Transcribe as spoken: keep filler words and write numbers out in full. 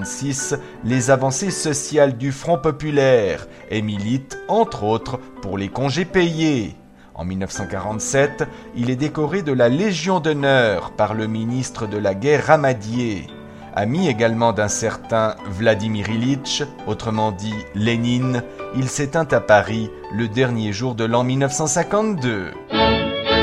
trente-six les avancées sociales du Front populaire et milite, entre autres, pour les congés payés. En mille neuf cent quarante-sept, il est décoré de la Légion d'honneur par le ministre de la Guerre Ramadier. Ami également d'un certain Vladimir Ilitch, autrement dit Lénine, il s'éteint à Paris le dernier jour de l'an mille neuf cent cinquante-deux.